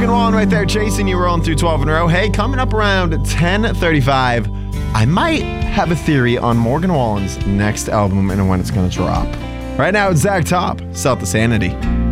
Morgan Wallen right there chasing you, rolling through 12 in a row. Hey, coming up around 10:35, I might have a theory on Morgan Wallen's next album and when it's going to drop. Right now, it's Zach Top, South of Sanity.